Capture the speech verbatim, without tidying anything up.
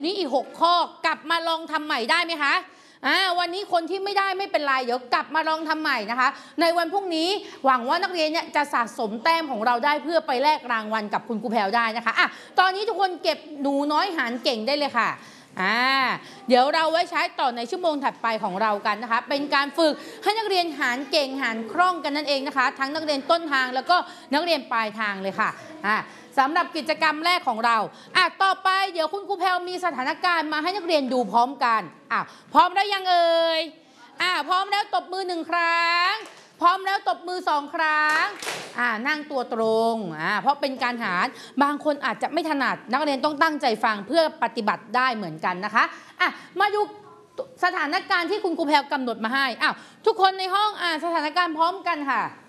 นี่อีกหกข้อกลับมาลองทำใหม่ได้ไหมคะอ่าวันนี้คนที่ไม่ได้ไม่เป็นไรเดี๋ยวกลับมาลองทำใหม่นะคะในวันพรุ่งนี้หวังว่านักเรียนเนี่ยจะสะสมแต้มของเราได้เพื่อไปแลกรางวัลกับคุณครูแพรวได้นะคะอ่ะตอนนี้ทุกคนเก็บหนูน้อยหารเก่งได้เลยค่ะอ่าเดี๋ยวเราไว้ใช้ต่อในชั่วโมงถัดไปของเรากันนะคะเป็นการฝึกให้นักเรียนหารเก่งหารคล่องกันนั่นเองนะคะทั้งนักเรียนต้นทางแล้วก็นักเรียนปลายทางเลยค่ะอ่าสำหรับกิจกรรมแรกของเราอ่ะต่อไปเดี๋ยวคุณครูแพรวมีสถานการณ์มาให้นักเรียนดูพร้อมกันอ่ะพร้อมแล้วยังเอ่ยอ่ะพร้อมแล้วตบมือหนึ่งครั้งพร้อมแล้วตบมือสองครั้งอ่านั่งตัวตรงอ่าเพราะเป็นการหารบางคนอาจจะไม่ถนัดนักเรียนต้องตั้งใจฟังเพื่อปฏิบัติได้เหมือนกันนะคะอ่ะมาดูสถานการณ์ที่คุณครูแพรวกำหนดมาให้อ้าวทุกคนในห้องอ่านสถานการณ์พร้อมกันค่ะ